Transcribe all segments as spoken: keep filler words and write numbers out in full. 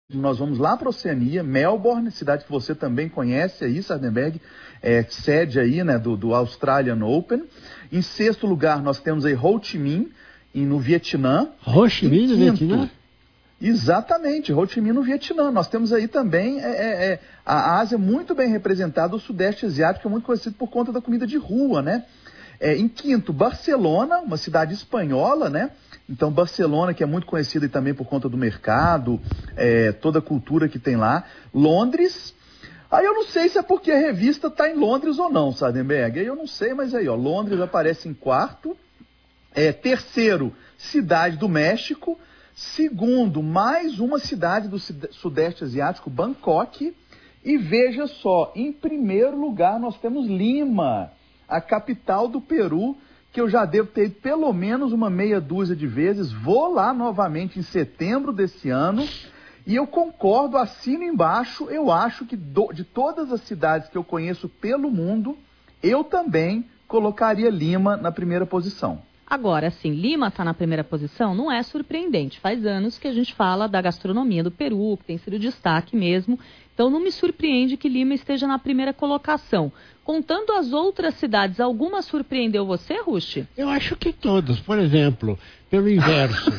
Nós vamos lá para a Oceania, Melbourne, cidade que você também conhece aí, Sardenberg, é sede aí, né, do, do Australian Open. Em sexto lugar, nós temos aí Ho Chi Minh, em, no Vietnã. Ho Chi Minh no Vietnã? Exatamente, Ho Chi Minh no Vietnã. Nós temos aí também é, é, é, a Ásia muito bem representada, o Sudeste Asiático é muito conhecido por conta da comida de rua, né? É, em quinto, Barcelona, uma cidade espanhola, né? Então, Barcelona, que é muito conhecida e também por conta do mercado, é, toda a cultura que tem lá. Londres, aí eu não sei se é porque a revista está em Londres ou não, Sardenberg. Aí eu não sei, mas aí, ó, Londres aparece em quarto. É, terceiro, Cidade do México. Segundo, mais uma cidade do Sudeste Asiático, Bangkok. E veja só, em primeiro lugar nós temos Lima, a capital do Peru, que eu já devo ter ido pelo menos uma meia dúzia de vezes. Vou lá novamente em setembro desse ano e eu concordo, assino embaixo. Eu acho que do, de todas as cidades que eu conheço pelo mundo, eu também colocaria Lima na primeira posição. Agora, assim, Lima está na primeira posição, não é surpreendente. Faz anos que a gente fala da gastronomia do Peru, que tem sido destaque mesmo. Então não me surpreende que Lima esteja na primeira colocação. Contando as outras cidades, alguma surpreendeu você, Rushi? Eu acho que todas. Por exemplo, pelo inverso.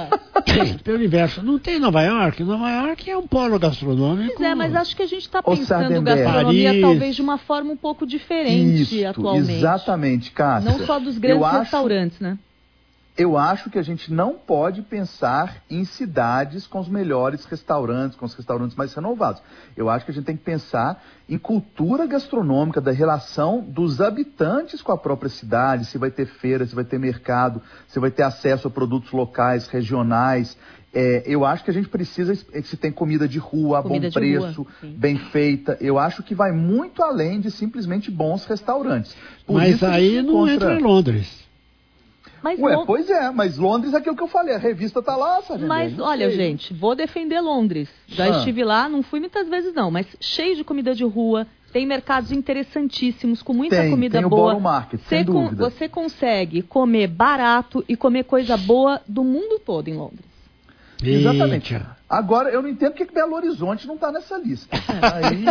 é. Pelo inverso. Não tem Nova York? Nova York é um polo gastronômico. Pois é, mas acho que a gente está pensando gastronomia Paris. Talvez de uma forma um pouco diferente Isso, atualmente. Exatamente, Cássia. Não só dos grandes eu restaurantes, acho... né? Eu acho que a gente não pode pensar em cidades com os melhores restaurantes, com os restaurantes mais renovados. Eu acho que a gente tem que pensar em cultura gastronômica, da relação dos habitantes com a própria cidade, se vai ter feira, se vai ter mercado, se vai ter acesso a produtos locais, regionais. É, eu acho que a gente precisa, se tem comida de rua, a bom preço, rua, bem feita. Eu acho que vai muito além de simplesmente bons restaurantes. Por Mas aí não encontra... entra em Londres. Mas Ué, Lond... pois é, mas Londres é aquilo que eu falei, a revista tá lá, sabe? Mas olha, gente, vou defender Londres. Já ah. estive lá, não fui muitas vezes não, mas cheio de comida de rua, tem mercados interessantíssimos, com muita tem, comida tem o boa. Borough Market, sem com, dúvida. Você consegue comer barato e comer coisa boa do mundo todo em Londres. Exatamente. Agora, eu não entendo porque que Belo Horizonte não tá nessa lista. Aí,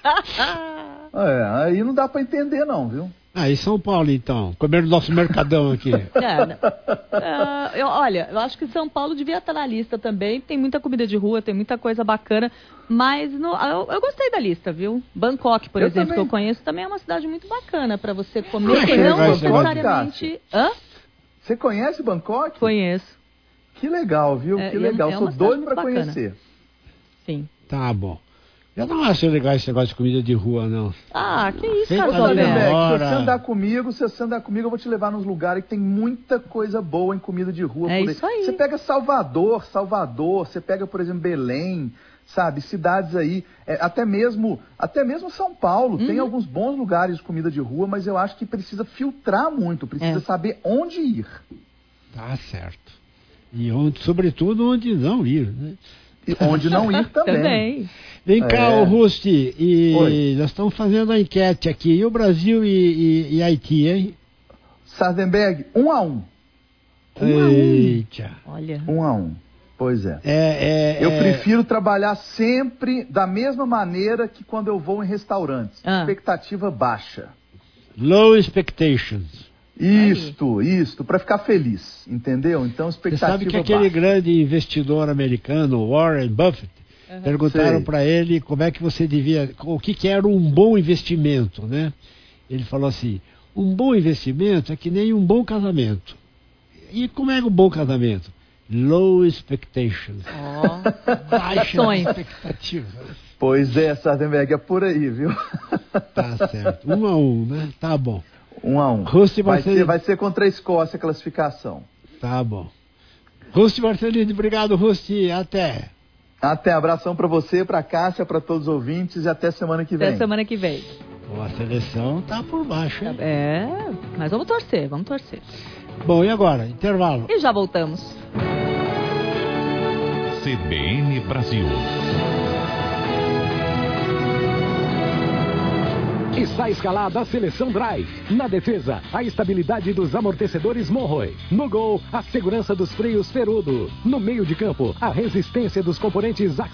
é, aí não dá para entender não, viu? Ah, e São Paulo, então? Comer no nosso mercadão aqui. É, uh, eu, olha, eu acho que São Paulo devia estar na lista também. Tem muita comida de rua, tem muita coisa bacana. Mas no, eu, eu gostei da lista, viu? Bangkok, por eu exemplo, também. que eu conheço, também é uma cidade muito bacana para você comer. Você não necessariamente... Hã? Você conhece Bangkok? Conheço. Que legal, viu? É, que legal. É Sou doido para conhecer. Sim. Tá bom. Eu não acho legal esse negócio de comida de rua, não. Ah, que isso, Ô, Sardenberg. Se você andar comigo, se você andar comigo, eu vou te levar nos lugares que tem muita coisa boa em comida de rua. É por isso aí. Você pega Salvador, Salvador, você pega, por exemplo, Belém, sabe? Cidades aí, é, até mesmo até mesmo São Paulo, uhum. tem alguns bons lugares de comida de rua, mas eu acho que precisa filtrar muito, precisa é. saber onde ir. Tá certo. E onde, sobretudo, onde não ir, né? E onde não ir também. também. Vem cá, é. Rusti, e Oi. nós estamos fazendo a enquete aqui. E o Brasil e, e, e Haiti, hein? Sardenberg, um a um. Um Eita. a um. Olha. Um a um. Pois é. é, é eu é... prefiro trabalhar sempre da mesma maneira que quando eu vou em restaurantes. Ah. Expectativa baixa. Low expectations. Isto, isto, para ficar feliz, entendeu? Então, expectativa baixa. Você sabe que aquele grande investidor americano, Warren Buffett, uhum. perguntaram para ele como é que você devia, o que, que era um bom investimento, né? Ele falou assim, um bom investimento é que nem um bom casamento. E como é um bom casamento? Low expectations. Oh. Baixas expectativas. Pois é, Sardenberg, é por aí, viu? Tá certo. Um a um, né? Tá bom. Um a um. Rusti vai, Marcelino... ser, vai ser contra a Escócia a classificação. Tá bom. Rusti Marcelino, obrigado, Rusti. Até. Até. Abração para você, para a Cássia, para todos os ouvintes e até semana que vem. Até semana que vem. Bom, a seleção tá por baixo, hein? É, mas vamos torcer, vamos torcer. Bom, e agora? Intervalo. E já voltamos. C B N Brasil. Está escalada a seleção Drive. Na defesa, a estabilidade dos amortecedores Monroe. No gol, a segurança dos freios Ferudo. No meio de campo, a resistência dos componentes